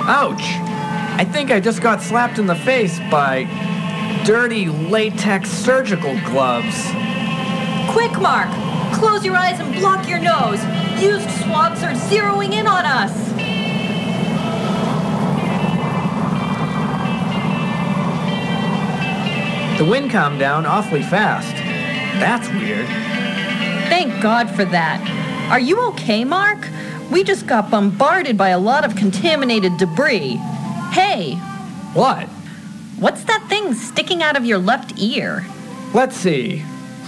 Ouch! I think I just got slapped in the face by dirty latex surgical gloves. Quick, Mark! Close your eyes and block your nose. Used swabs are zeroing in on us. The wind calmed down awfully fast. That's weird. Thank God for that. Are you okay, Mark? We just got bombarded by a lot of contaminated debris. Hey! What? What's that thing sticking out of your left ear? Let's see.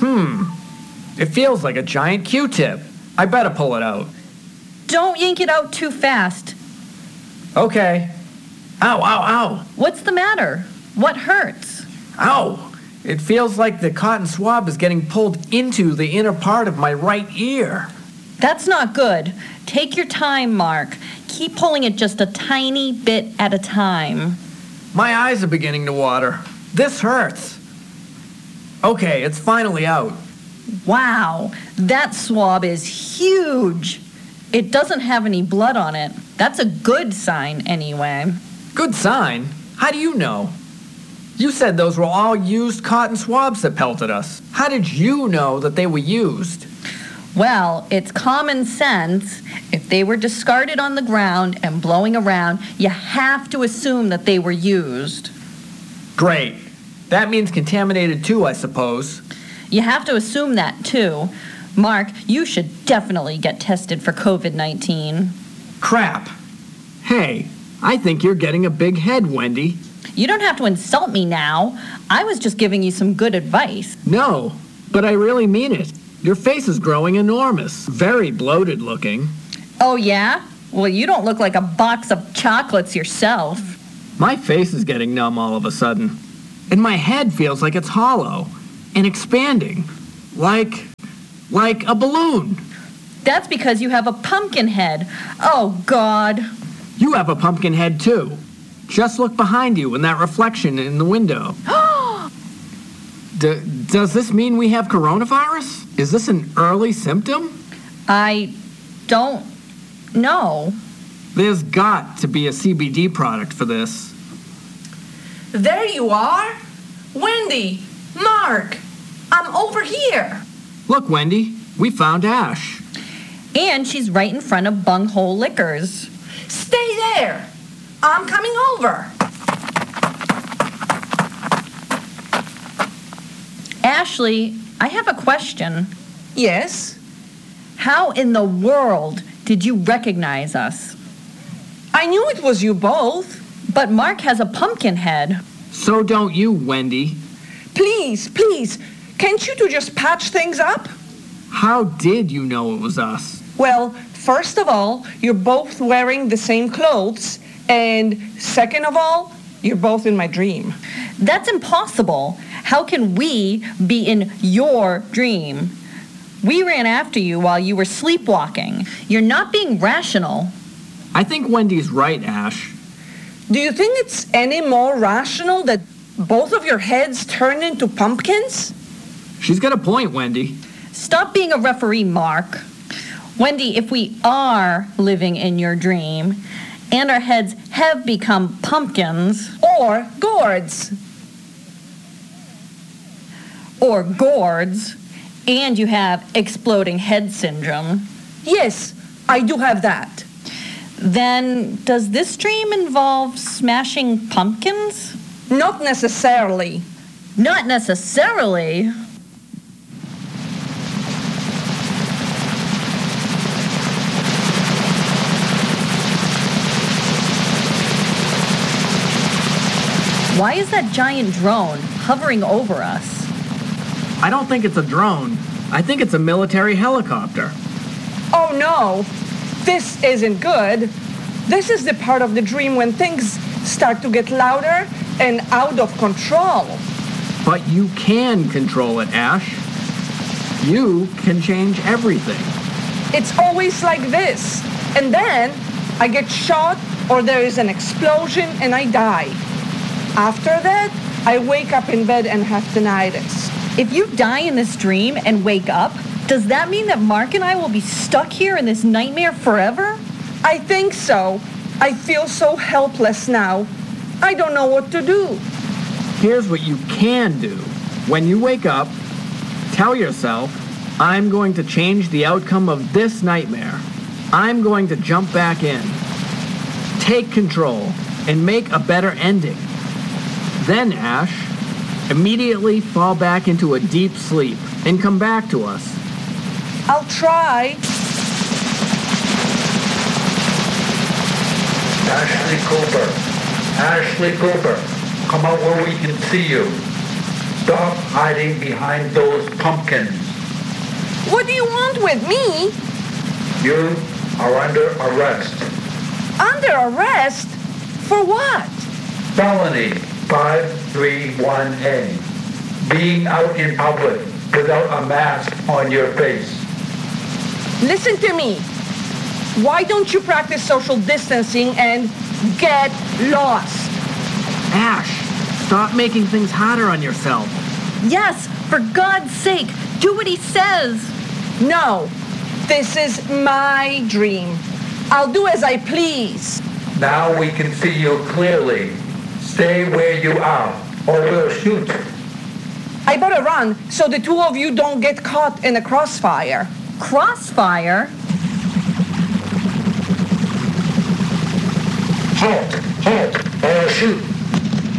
It feels like a giant Q-tip. I better pull it out. Don't yank it out too fast. Okay. Ow, ow, ow. What's the matter? What hurts? Ow! It feels like the cotton swab is getting pulled into the inner part of my right ear. That's not good. Take your time, Mark. Keep pulling it just a tiny bit at a time. My eyes are beginning to water. This hurts. Okay, it's finally out. Wow, that swab is huge. It doesn't have any blood on it. That's a good sign anyway. Good sign? How do you know? You said those were all used cotton swabs that pelted us. How did you know that they were used? Well, it's common sense. If they were discarded on the ground and blowing around, you have to assume that they were used. Great. That means contaminated too, I suppose. You have to assume that too. Mark, you should definitely get tested for COVID-19. Crap. Hey, I think you're getting a big head, Wendy. You don't have to insult me now. I was just giving you some good advice. No, but I really mean it. Your face is growing enormous. Very bloated looking. Oh, yeah? Well, you don't look like a box of chocolates yourself. My face is getting numb all of a sudden. And my head feels like it's hollow and expanding. Like a balloon. That's because you have a pumpkin head. Oh, God. You have a pumpkin head, too. Just look behind you in that reflection in the window. Does this mean we have coronavirus? Is this an early symptom? I don't know. There's got to be a CBD product for this. There you are. Wendy, Mark, I'm over here. Look, Wendy, we found Ash. And she's right in front of Bunghole Liquors. Stay there. I'm coming over. Ashley, I have a question. Yes? How in the world did you recognize us? I knew it was you both. But Mark has a pumpkin head. So don't you, Wendy. Please, can't you two just patch things up? How did you know it was us? Well, first of all, you're both wearing the same clothes. And second of all, you're both in my dream. That's impossible. How can we be in your dream? We ran after you while you were sleepwalking. You're not being rational. I think Wendy's right, Ash. Do you think it's any more rational that both of your heads turned into pumpkins? She's got a point, Wendy. Stop being a referee, Mark. Wendy, if we are living in your dream and our heads have become pumpkins or gourds, and you have exploding head syndrome. Yes, I do have that. Then does this dream involve smashing pumpkins? Not necessarily. Not necessarily? Why is that giant drone hovering over us? I don't think it's a drone. I think it's a military helicopter. Oh no, this isn't good. This is the part of the dream when things start to get louder and out of control. But you can control it, Ash. You can change everything. It's always like this. And then I get shot or there is an explosion and I die. After that, I wake up in bed and have tinnitus. If you die in this dream and wake up, does that mean that Mark and I will be stuck here in this nightmare forever? I think so. I feel so helpless now. I don't know what to do. Here's what you can do. When you wake up, tell yourself, I'm going to change the outcome of this nightmare. I'm going to jump back in, take control, and make a better ending. Then, Ash, immediately fall back into a deep sleep and come back to us. I'll try. Ashley Cooper, come out where we can see you. Stop hiding behind those pumpkins. What do you want with me? You are under arrest. Under arrest? For what? Felony 531A. Being out in public without a mask on your face. Listen to me. Why don't you practice social distancing and get lost? Ash, stop making things harder on yourself. Yes, for God's sake, do what he says. No, this is my dream. I'll do as I please. Now we can see you clearly. Stay where you are, or we'll shoot. I better run so the two of you don't get caught in a crossfire. Crossfire? Halt, or shoot.